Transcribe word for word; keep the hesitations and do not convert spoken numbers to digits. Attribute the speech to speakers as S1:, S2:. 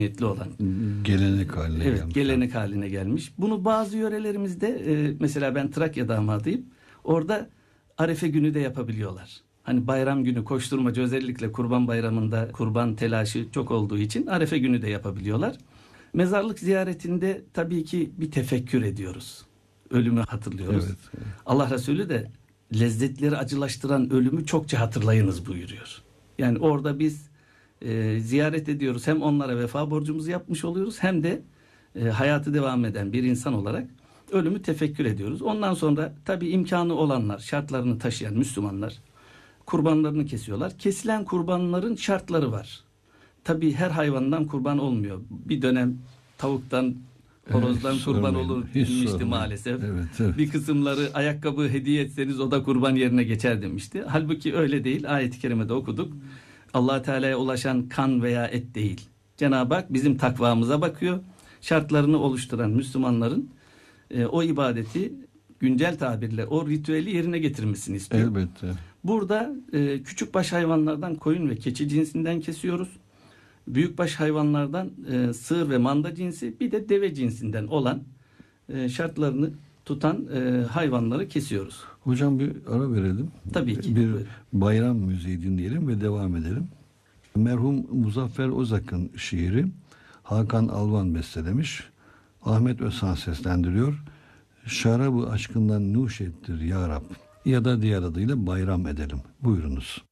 S1: niyetli olan.
S2: Gelenek haline
S1: evet,
S2: gelmiş.
S1: gelenek haline gelmiş. Bunu bazı yörelerimizde e, mesela ben Trakya damadıyım. Orada Arefe günü de yapabiliyorlar. Hani bayram günü koşturmacı, özellikle Kurban Bayramı'nda kurban telaşı çok olduğu için Arefe günü de yapabiliyorlar. Mezarlık ziyaretinde tabii ki bir tefekkür ediyoruz. Ölümü hatırlıyoruz.
S2: Evet, evet.
S1: Allah Resulü de lezzetleri acılaştıran ölümü çokça hatırlayınız buyuruyor. Yani orada biz e, ziyaret ediyoruz. Hem onlara vefa borcumuzu yapmış oluyoruz, hem de e, hayatı devam eden bir insan olarak ölümü tefekkür ediyoruz. Ondan sonra tabii imkanı olanlar, şartlarını taşıyan Müslümanlar kurbanlarını kesiyorlar. Kesilen kurbanların şartları var. Tabii her hayvandan kurban olmuyor. Bir dönem tavuktan, horozdan
S2: Hiç
S1: kurban
S2: sormayın,
S1: olur
S2: hiç
S1: demişti
S2: sormayın.
S1: maalesef.
S2: Evet, evet.
S1: Bir kısımları ayakkabı hediye etseniz o da kurban yerine geçer demişti. Halbuki öyle değil. Ayet-i kerimede okuduk. Allah Teala'ya ulaşan kan veya et değil. Cenab-ı Hak bizim takvamıza bakıyor. Şartlarını oluşturan Müslümanların e, o ibadeti, güncel tabirle o ritüeli yerine getirmesini istiyor.
S2: Elbette.
S1: Burada e, küçükbaş hayvanlardan koyun ve keçi cinsinden kesiyoruz. Büyükbaş hayvanlardan e, sığır ve manda cinsi, bir de deve cinsinden olan e, şartlarını tutan e, hayvanları kesiyoruz.
S2: Hocam bir ara verelim.
S1: Tabii ki.
S2: Bir
S1: Buyurun.
S2: bayram müziği dinleyelim ve devam edelim. Merhum Muzaffer Ozak'ın şiiri, Hakan Alvan bestelemiş. Ahmet Özhan seslendiriyor. Şarabı aşkından nuş ettir ya Rab. Ya da diğer adıyla bayram edelim. Buyurunuz.